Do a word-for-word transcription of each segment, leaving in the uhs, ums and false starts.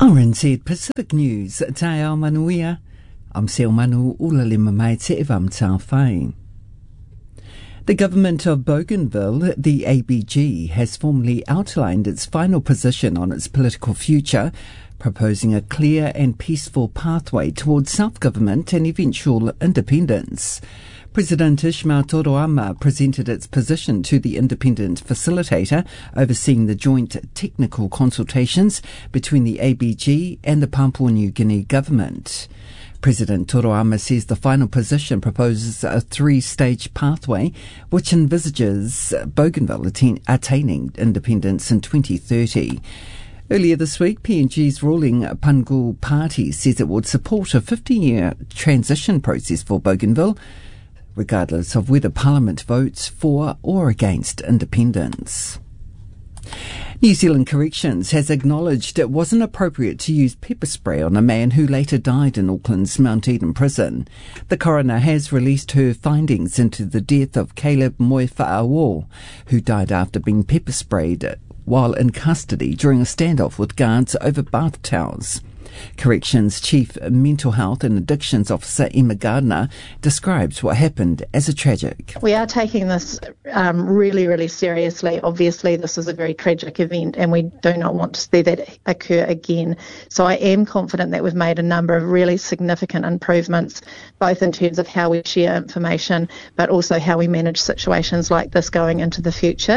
R N Z Pacific News, tae ao manuia. I'm Seo Manu ulalima mai te evam tā whai. The government of Bougainville, the A B G, has formally outlined its final position on its political future, proposing a clear and peaceful pathway towards self-government and eventual independence. President Ismail Toroama presented its position to the independent facilitator overseeing the joint technical consultations between the A B G and the Papua New Guinea government. President Toroama says the final position proposes a three-stage pathway which envisages Bougainville attain- attaining independence in twenty thirty. Earlier this week, P N G's ruling Pangul party says it would support a fifty-year transition process for Bougainville, regardless of whether Parliament votes for or against independence. New Zealand Corrections has acknowledged it wasn't appropriate to use pepper spray on a man who later died in Auckland's Mount Eden prison. The coroner has released her findings into the death of Caleb Moefa'awo, who died after being pepper sprayed while in custody during a standoff with guards over bath towels. Corrections Chief Mental Health and Addictions Officer Emma Gardner describes what happened as a tragic. We are taking this um, really, really seriously. Obviously, this is a very tragic event and we do not want to see that occur again. So I am confident that we've made a number of really significant improvements, both in terms of how we share information, but also how we manage situations like this going into the future.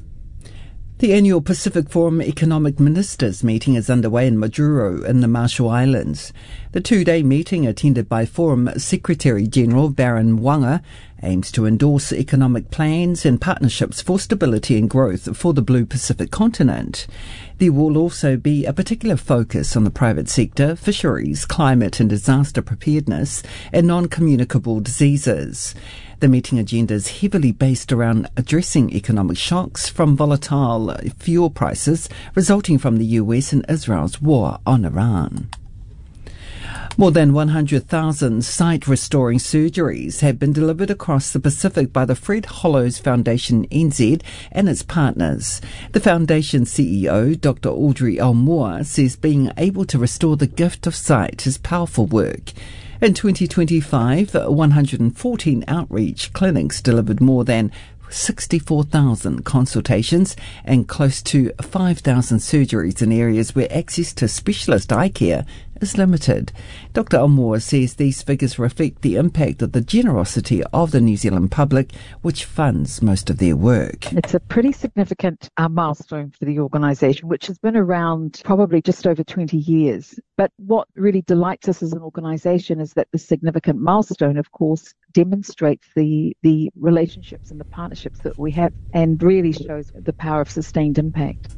The annual Pacific Forum Economic Ministers meeting is underway in Majuro in the Marshall Islands. The two-day meeting, attended by Forum Secretary-General Baron Wanga, aims to endorse economic plans and partnerships for stability and growth for the Blue Pacific continent. There will also be a particular focus on the private sector, fisheries, climate and disaster preparedness, and non-communicable diseases. The meeting agenda is heavily based around addressing economic shocks from volatile fuel prices resulting from the U S and Israel's war on Iran. More than one hundred thousand sight-restoring surgeries have been delivered across the Pacific by the Fred Hollows Foundation N Z and its partners. The foundation's C E O, Doctor Audrey Almore, says being able to restore the gift of sight is powerful work. In twenty twenty-five, one hundred fourteen outreach clinics delivered more than sixty-four thousand consultations and close to five thousand surgeries in areas where access to specialist eye care is limited. Doctor Almore says these figures reflect the impact of the generosity of the New Zealand public, which funds most of their work. It's a pretty significant uh, milestone for the organisation, which has been around probably just over twenty years. But what really delights us as an organisation is that the significant milestone, of course, demonstrates the, the relationships and the partnerships that we have and really shows the power of sustained impact.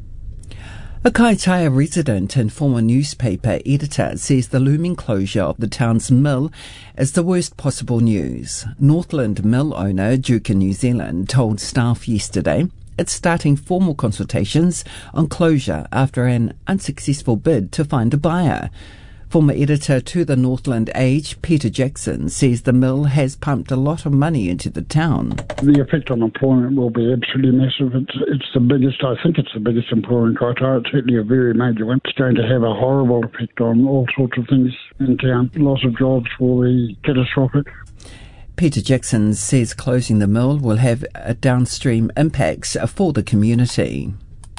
A Kaitaia resident and former newspaper editor says the looming closure of the town's mill is the worst possible news. Northland mill owner Duke New Zealand told staff yesterday it's starting formal consultations on closure after an unsuccessful bid to find a buyer. Former editor to the Northland Age, Peter Jackson, says the mill has pumped a lot of money into the town. The effect on employment will be absolutely massive. It's, it's the biggest, I think it's the biggest employer in Kaitaia. It's certainly a very major one. It's going to have a horrible effect on all sorts of things in town. Loss of jobs will be catastrophic. Peter Jackson says closing the mill will have a downstream impacts for the community.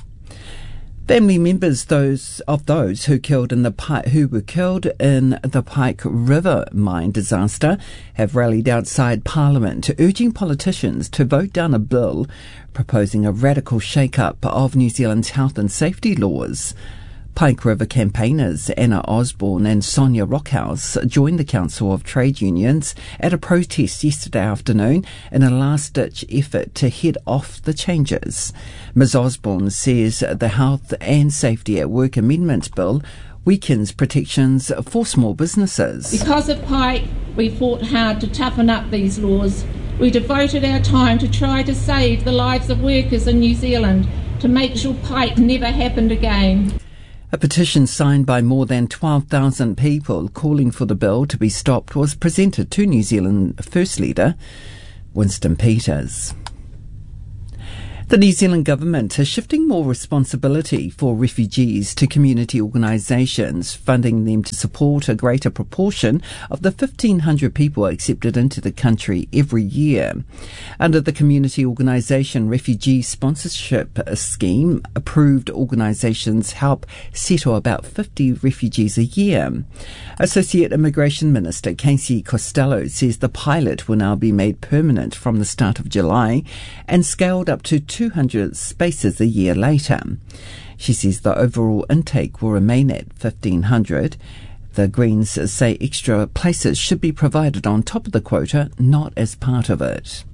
Family members those of those who killed in the Pike, who were killed in the Pike River mine disaster have rallied outside Parliament, urging politicians to vote down a bill proposing a radical shake-up of New Zealand's health and safety laws. Pike River campaigners Anna Osborne and Sonia Rockhouse joined the Council of Trade Unions at a protest yesterday afternoon in a last-ditch effort to head off the changes. Miz Osborne says the Health and Safety at Work Amendment Bill weakens protections for small businesses. Because at Pike we fought hard to toughen up these laws. We devoted our time to try to save the lives of workers in New Zealand, to make sure Pike never happened again. A petition signed by more than twelve thousand people calling for the bill to be stopped was presented to New Zealand First Leader Winston Peters. The New Zealand government is shifting more responsibility for refugees to community organisations, funding them to support a greater proportion of the fifteen hundred people accepted into the country every year. Under the Community Organisation Refugee Sponsorship Scheme, approved organisations help settle about fifty refugees a year. Associate Immigration Minister Casey Costello says the pilot will now be made permanent from the start of July and scaled up to two hundred spaces a year later. She says the overall intake will remain at fifteen hundred. The Greens say extra places should be provided on top of the quota, not as part of it.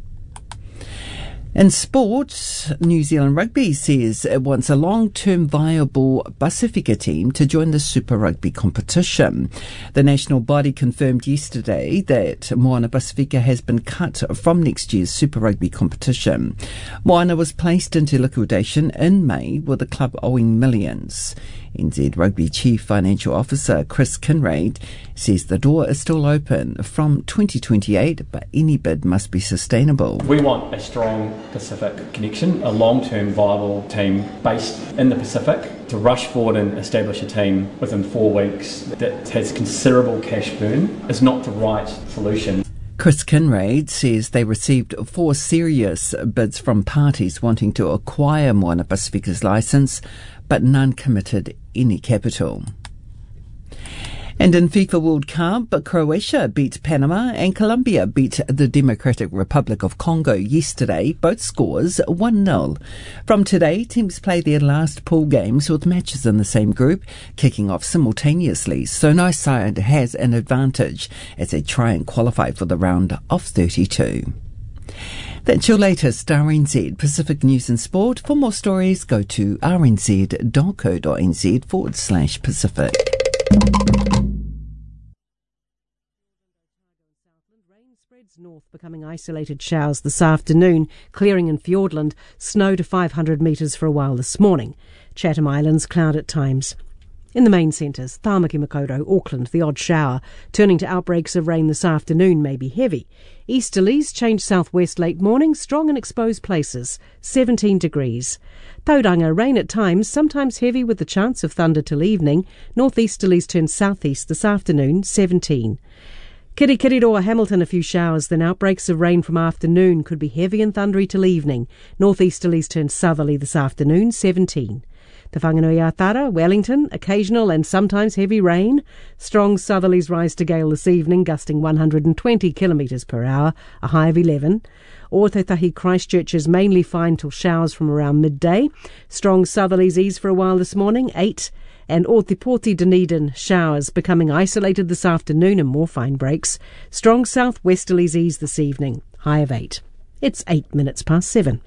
In sport, New Zealand Rugby says it wants a long-term viable Pasifika team to join the Super Rugby competition. The national body confirmed yesterday that Moana Pasifika has been cut from next year's Super Rugby competition. Moana was placed into liquidation in May, with the club owing millions. N Z Rugby Chief Financial Officer Chris Kinraid says the door is still open from twenty twenty-eight, but any bid must be sustainable. We want a strong Pacific connection, a long-term viable team based in the Pacific. To rush forward and establish a team within four weeks that has considerable cash burn is not the right solution. Chris Kinraid says they received four serious bids from parties wanting to acquire Moana Pasifika's licence, but none committed any capital. And in FIFA World Cup, Croatia beat Panama and Colombia beat the Democratic Republic of Congo yesterday, both scores one nil. From today, teams play their last pool games with matches in the same group, kicking off simultaneously, so no side has an advantage as they try and qualify for the round of thirty-two. That's your latest R N Z Pacific News and Sport. For more stories, go to rnz.co.nz forward slash Pacific. Rain spreads north, becoming isolated showers this afternoon, clearing in Fiordland, snow to five hundred metres for a while this morning. Chatham Islands, cloud at times. In the main centres, Tāmaki Makaurau, Auckland, the odd shower, turning to outbreaks of rain this afternoon may be heavy. Easterlies change southwest late morning, strong in exposed places, seventeen degrees. Tauranga, rain at times, sometimes heavy with the chance of thunder till evening. Northeasterlies turn southeast this afternoon, seventeen. Kirikiriroa, Hamilton, a few showers, then outbreaks of rain from afternoon could be heavy and thundery till evening. Northeasterlies turn southerly this afternoon, seventeen. Te Whanganui-a-Tara, Wellington, occasional and sometimes heavy rain. Strong southerlies rise to gale this evening, gusting one hundred twenty kilometres per hour, a high of eleven. Ōtautahi, Christchurch is mainly fine till showers from around midday. Strong southerlies ease for a while this morning, eight. And Ōtepoti, Dunedin, showers becoming isolated this afternoon and more fine breaks. Strong southwesterlies ease this evening, high of eight. It's eight minutes past seven.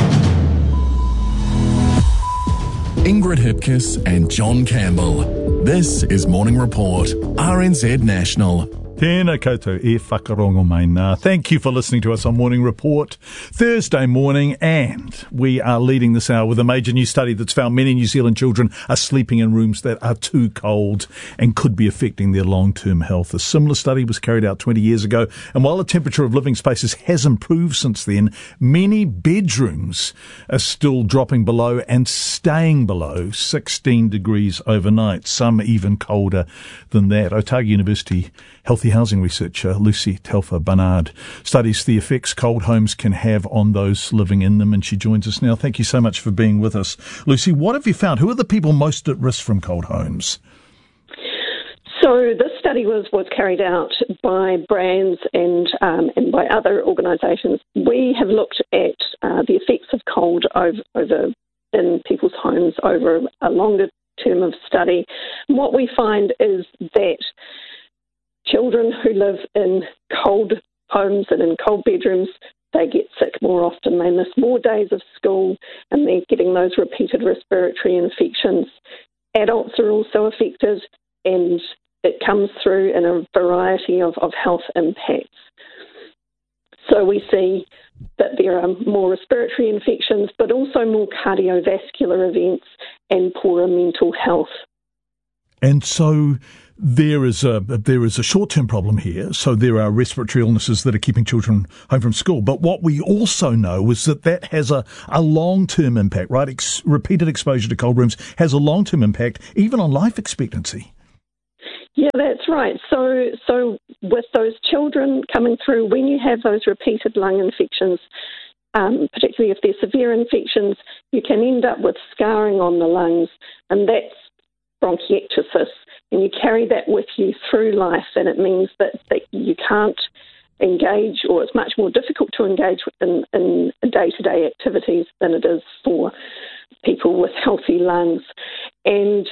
Ingrid Hipkiss and John Campbell. This is Morning Report, R N Z National. Tēnā koutou e whakarongo mai nā. Thank you for listening to us on Morning Report Thursday morning, and we are leading this hour with a major new study that's found many New Zealand children are sleeping in rooms that are too cold and could be affecting their long-term health. A similar study was carried out twenty years ago, and while the temperature of living spaces has improved since then, many bedrooms are still dropping below and staying below sixteen degrees overnight, some even colder than that. Otago University Healthy Housing researcher Lucy Telfer Barnard studies the effects cold homes can have on those living in them, and she joins us now. Thank you so much for being with us. Lucy, what have you found? Who are the people most at risk from cold homes? So this study was, was carried out by brands and um, and by other organisations. We have looked at uh, the effects of cold over, over in people's homes over a longer term of study. And what we find is that children who live in cold homes and in cold bedrooms, they get sick more often. They miss more days of school and they're getting those repeated respiratory infections. Adults are also affected, and it comes through in a variety of, of health impacts. So we see that there are more respiratory infections, but also more cardiovascular events and poorer mental health. And so there is a there is a short-term problem here. So there are respiratory illnesses that are keeping children home from school. But what we also know is that that has a, a long-term impact, right? Ex- repeated exposure to cold rooms has a long-term impact, even on life expectancy. Yeah, that's right. So, so with those children coming through, when you have those repeated lung infections, um, particularly if they're severe infections, you can end up with scarring on the lungs, and that's bronchiectasis, and you carry that with you through life, and it means that, that you can't engage, or it's much more difficult to engage in, in day-to-day activities than it is for people with healthy lungs. And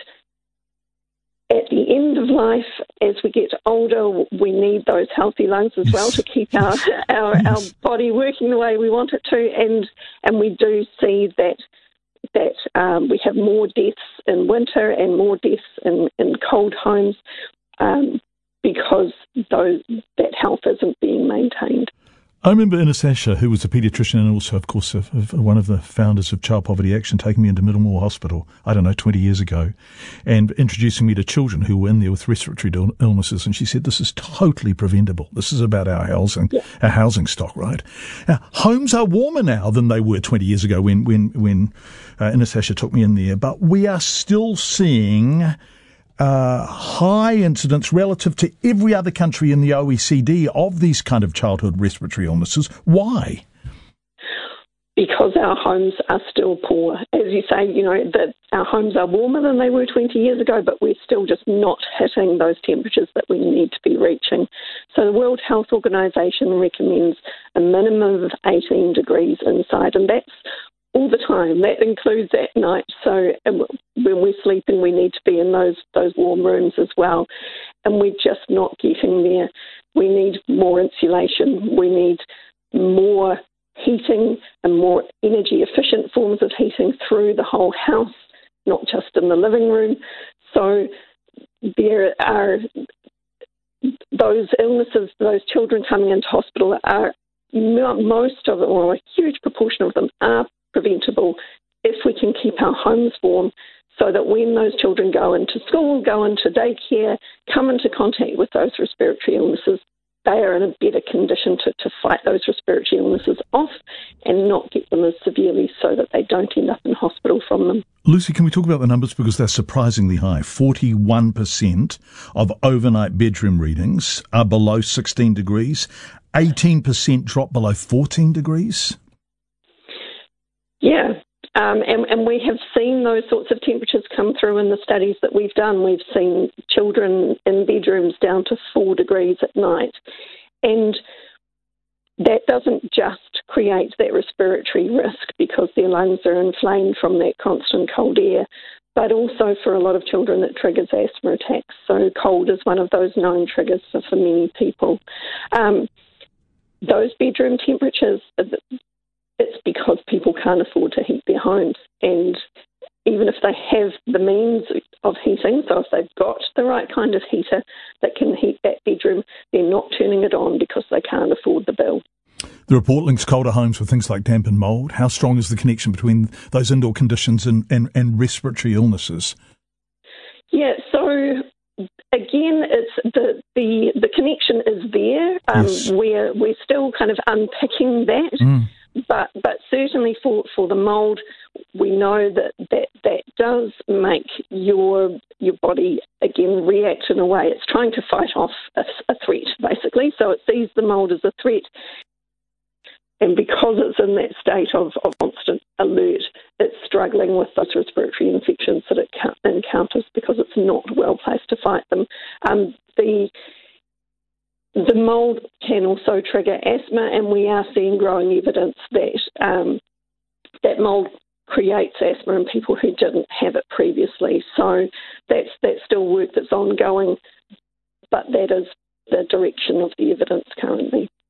at the end of life, as we get older, we need those healthy lungs as well to keep our, our, our body working the way we want it to, and and we do see that that um, we have more deaths in winter and more deaths in, in cold homes um, because those, that health isn't being maintained. I remember Ines Asher, who was a paediatrician and also, of course, of, of one of the founders of Child Poverty Action, taking me into Middlemore Hospital, I don't know, twenty years ago, and introducing me to children who were in there with respiratory illnesses. And she said, this is totally preventable. This is about our housing, yeah. our housing stock, right? Now, homes are warmer now than they were twenty years ago when, when, when uh, Ines Asher took me in there. But we are still seeing Uh, high incidence relative to every other country in the O E C D of these kind of childhood respiratory illnesses. Why? Because our homes are still poor. As you say, you know, that our homes are warmer than they were twenty years ago, but we're still just not hitting those temperatures that we need to be reaching. So the World Health Organization recommends a minimum of eighteen degrees inside, and that's all the time. That includes at night. So when we're sleeping, we need to be in those those warm rooms as well. And we're just not getting there. We need more insulation. We need more heating and more energy efficient forms of heating through the whole house, not just in the living room. So there are those illnesses, those children coming into hospital are, most of them, or a huge proportion of them, are preventable if we can keep our homes warm, so that when those children go into school, go into daycare, come into contact with those respiratory illnesses, they are in a better condition to, to fight those respiratory illnesses off and not get them as severely, so that they don't end up in hospital from them. Lucy, can we talk about the numbers, because they're surprisingly high? forty-one percent of overnight bedroom readings are below sixteen degrees, eighteen percent drop below fourteen degrees. Yeah, um, and, and we have seen those sorts of temperatures come through in the studies that we've done. We've seen children in bedrooms down to four degrees at night. And that doesn't just create that respiratory risk because their lungs are inflamed from that constant cold air, but also for a lot of children it triggers asthma attacks. So cold is one of those known triggers for, for many people. Um, those bedroom temperatures, it's because people can't afford to heat their homes. And even if they have the means of heating, so if they've got the right kind of heater that can heat that bedroom, they're not turning it on because they can't afford the bill. The report links colder homes with things like damp and mould. How strong is the connection between those indoor conditions and, and, and respiratory illnesses? Yeah, so again, it's the the, the connection is there. Um, yes. We're we're still kind of unpicking that. Mm. But but certainly for, for the mould, we know that, that that does make your your body, again, react in a way. It's trying to fight off a, a threat, basically. So it sees the mould as a threat. And because it's in that state of, of constant alert, it's struggling with those respiratory infections that it encounters because it's not well placed to fight them. Um, the The mould can also trigger asthma, and we are seeing growing evidence that um, that mould creates asthma in people who didn't have it previously. So that's that's still work that's ongoing, but that is the direction of the evidence currently. And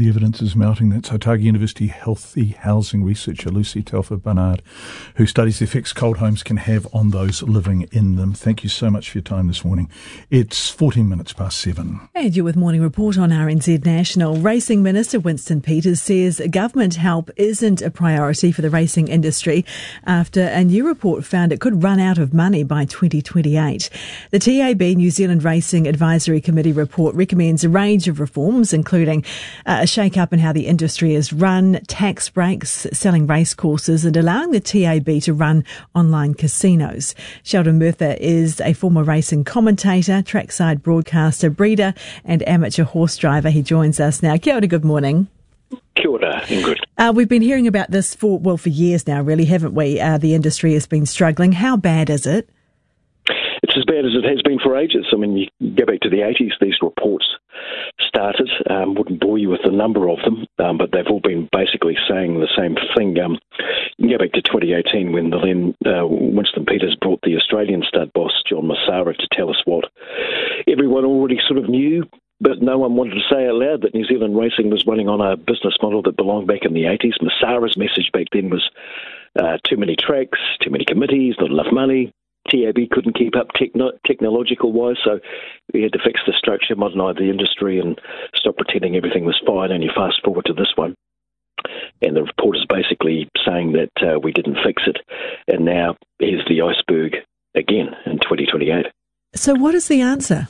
the evidence is mounting. That's Otago University healthy housing researcher Lucy Telford-Barnard, who studies the effects cold homes can have on those living in them. Thank you so much for your time this morning. It's fourteen minutes past seven. And you're with Morning Report on R N Z National. Racing Minister Winston Peters says government help isn't a priority for the racing industry after a new report found it could run out of money by twenty twenty-eight. The T A B New Zealand Racing Advisory Committee report recommends a range of reforms, including uh, a shake-up in how the industry is run, tax breaks, selling race courses and allowing the T A B to run online casinos. Sheldon Murtha is a former racing commentator, trackside broadcaster, breeder and amateur horse driver. He joins us now. Kia ora, good morning. Kia ora, Ingrid. Uh, we've been hearing about this for, well, for years now, really, haven't we? Uh, the industry has been struggling. How bad is it? It's as bad as it has been for ages. I mean, you go back to the eighties, these reports started. Um, wouldn't bore you with the number of them, um, but they've all been basically saying the same thing. Um, you can go back to twenty eighteen when the then uh, Winston Peters brought the Australian stud boss, John Massara, to tell us what everyone already sort of knew, but no one wanted to say out loud that New Zealand racing was running on a business model that belonged back in the eighties. Massara's message back then was uh, too many tracks, too many committees, not enough money. T A B couldn't keep up techno- technological-wise, so we had to fix the structure, modernise the industry and stop pretending everything was fine. And you fast forward to this one, and the report is basically saying that uh, we didn't fix it, and now here's the iceberg again in twenty twenty-eight. So what is the answer?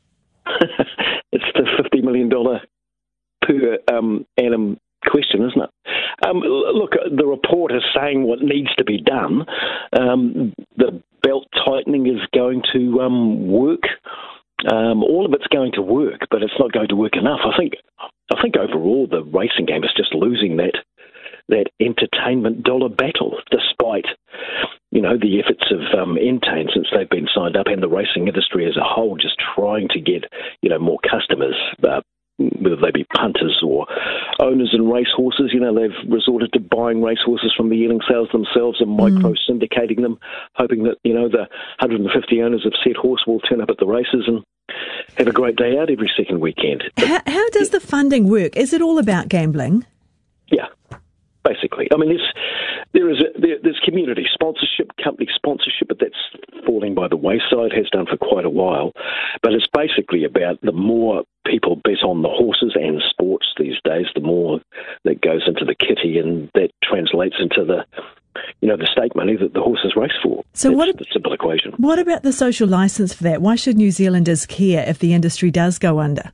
It's the fifty million dollars per um, annum question, isn't it? Um, look, the report is saying what needs to be done. Um, the belt tightening is going to um, work. Um, all of it's going to work, but it's not going to work enough. I think. I think overall the racing game is just losing that that entertainment dollar battle, despite you know the efforts of um, Entain since they've been signed up, and the racing industry as a whole, just trying to get you know more customers. Uh, whether they be punters or owners in racehorses, you know, they've resorted to buying racehorses from the yearling sales themselves and micro-syndicating them, hoping that, you know, the one hundred fifty owners of said horse will turn up at the races and have a great day out every second weekend. But, how, how does the funding work? Is it all about gambling? Yeah, basically. I mean, there's, there is a, there, there's community sponsorship, company sponsorship, but that's falling by the wayside, has done for quite a while. But it's basically about the more people bet on the horses and sports these days, the more that goes into the kitty, and that translates into the, you know, the stake money that the horses race for. So that's what? The simple equation. What about the social licence for that? Why should New Zealanders care if the industry does go under?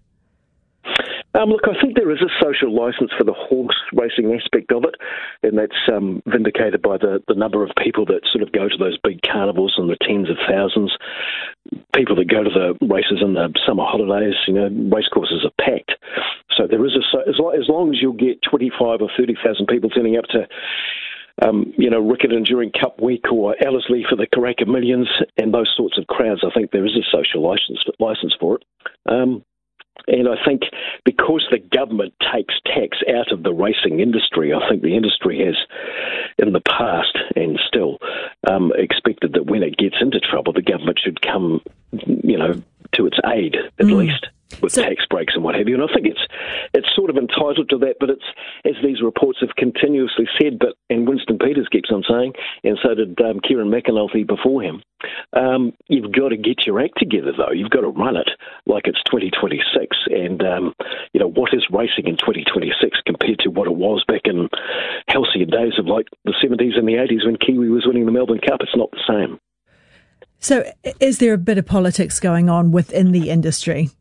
Um, look, I think there is a social licence for the horse racing aspect of it, and that's um, vindicated by the, the number of people that sort of go to those big carnivals in the tens of thousands, people that go to the races in the summer holidays. You know, racecourses are packed. So there is a so as, long, as long as you'll get twenty-five or thirty thousand people turning up to Um, you know, Rickett Enduring Cup Week or Ellerslie for the Karaka Millions and those sorts of crowds, I think there is a social licence license for it. Um, and I think because the government takes tax out of the racing industry, I think the industry has, in the past and still, um, expected that when it gets into trouble, the government should come, you know, to its aid at mm. least. With so, tax breaks and what have you. And I think it's it's sort of entitled to that, but it's, as these reports have continuously said, but and Winston Peters keeps on saying, and so did um, Kieran McAnulty before him, um, you've got to get your act together, though. You've got to run it like it's twenty twenty-six. And, um, you know, what is racing in twenty twenty-six compared to what it was back in halcyon days of like the seventies and the eighties when Kiwi was winning the Melbourne Cup? It's not the same. So is there a bit of politics going on within the industry?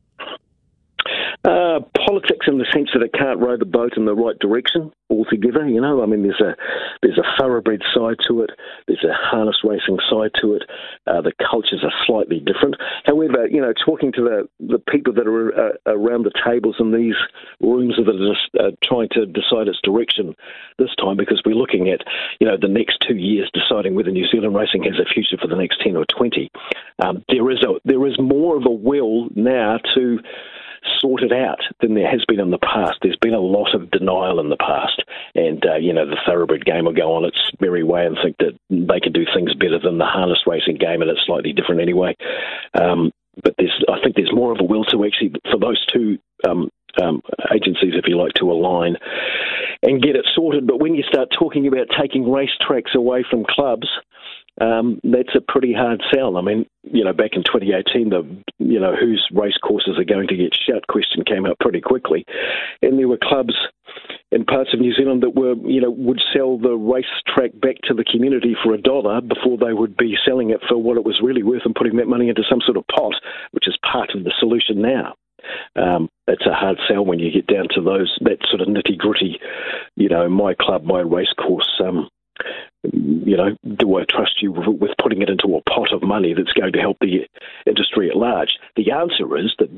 Uh, politics in the sense that it can't row the boat in the right direction altogether, you know. I mean, there's a there's a thoroughbred side to it, there's a harness racing side to it, uh, the cultures are slightly different. However, you know, talking to the, the people that are uh, around the tables in these rooms that are just uh, trying to decide its direction this time, because we're looking at, you know, the next two years deciding whether New Zealand racing has a future for the next ten or twenty, um, there is a there is more of a will now to sort it out than there has been in the past. There's been a lot of denial in the past, and uh, you know, the thoroughbred game will go on its merry way and think that they can do things better than the harness racing game, and it's slightly different anyway. Um, but there's, I think there's more of a will to actually, for those two um, um, agencies, if you like, to align and get it sorted. But when you start talking about taking racetracks away from clubs, um, that's a pretty hard sell. I mean, you know, back in twenty eighteen, the, you know, whose race courses are going to get shut question came up pretty quickly. And there were clubs in parts of New Zealand that were, you know, would sell the racetrack back to the community for a dollar before they would be selling it for what it was really worth and putting that money into some sort of pot, which is part of the solution now. Um, it's a hard sell when you get down to those, that sort of nitty-gritty, you know, my club, my race course, um, you know, do I trust you with putting it into a pot of money that's going to help the industry at large? The answer is that